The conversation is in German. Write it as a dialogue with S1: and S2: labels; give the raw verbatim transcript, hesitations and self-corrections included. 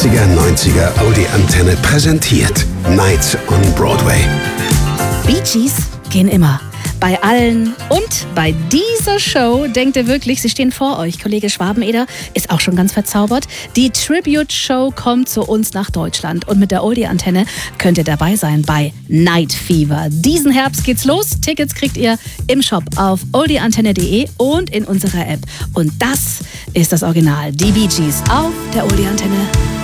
S1: achtziger, neunziger Audi-Antenne präsentiert Night on Broadway.
S2: Bee Gees gehen immer. Bei allen und bei dieser Show denkt ihr wirklich, sie stehen vor euch. Kollege Schwabeneder ist auch schon ganz verzaubert. Die Tribute-Show kommt zu uns nach Deutschland und mit der Oldie-Antenne könnt ihr dabei sein bei Night Fever. Diesen Herbst geht's los. Tickets kriegt ihr im Shop auf oldie antenne punkt de und in unserer App. Und das ist das Original, die Bee Gees auf der Oldie-Antenne.